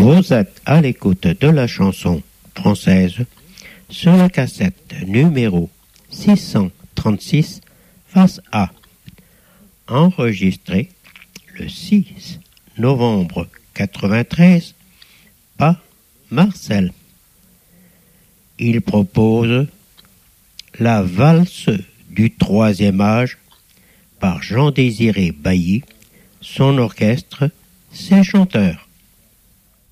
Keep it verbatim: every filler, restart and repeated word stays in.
Vous êtes à l'écoute de la chanson française sur la cassette numéro six cent trente-six face A, enregistrée le six novembre quatre-vingt-treize par Marcel. Il propose la valse du troisième âge par Jean-Désiré Bailly, son orchestre, ses chanteurs.